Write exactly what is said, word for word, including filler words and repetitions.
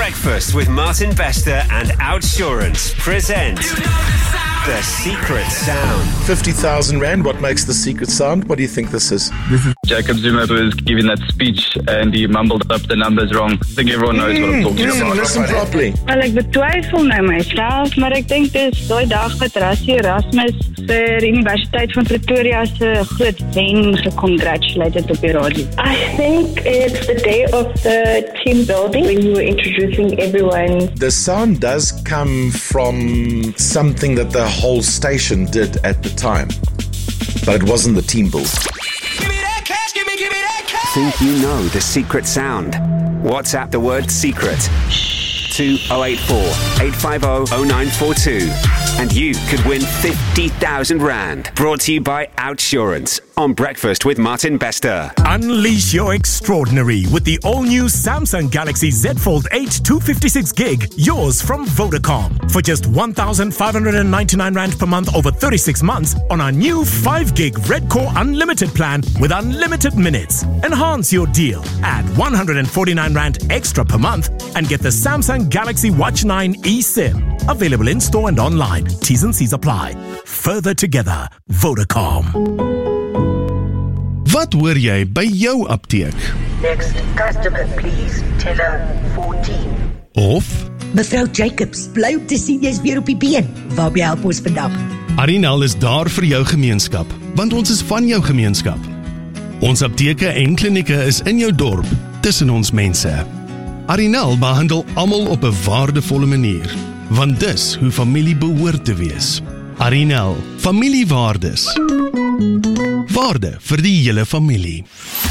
Breakfast with Martin Bester and Outsurance present The Secret Sound. fifty thousand rand, what makes the secret sound? What do you think this is? This is Jacob Zuma was giving that speech and he mumbled up the numbers wrong. I think everyone knows what I'm talking Mm, about. listen properly. Wel, ek betwyfel nou myself, maar ek dink dis daai dag wat Rassie Erasmus vir die Universiteit van Pretoria se groot wen gecongratulated op die radio. I think it's the day of the team building when you were introducing everyone. The sound does come from something that the whole station did at the time, but it wasn't the team build. Think you know the secret sound? WhatsApp the word secret to oh eight four, eight five oh, oh nine four two and you could win fifty thousand rand. Brought to you by Outsurance on Breakfast with Martin Bester. Unleash your extraordinary with the all-new Samsung Galaxy Z Fold eight two fifty-six gig, yours from Vodacom. For just one thousand five hundred ninety-nine rand per month over thirty-six months on our new five gig Red Core Unlimited plan with unlimited minutes. Enhance your deal. Add one hundred forty-nine rand extra per month and get the Samsung Galaxy Watch nine eSIM. Available in store and online. T's and C's apply. Further together, Vodacom. Wat hoor jy by jou apteek? Next customer, please. Teller fourteen. Of Mevrou Jacobs, bly om te sien jy's weer op die been. Waarby help ons vandag? Arinal is daar vir jou gemeenskap, want ons is van jou gemeenskap. Ons apteke en klinieke is in jou dorp, tussen ons mense. Arinal behandel almal op 'n waardevolle manier, want dis hoe familie behoort te wees. Arinal, familiewaardes. Waarde vir die hele familie.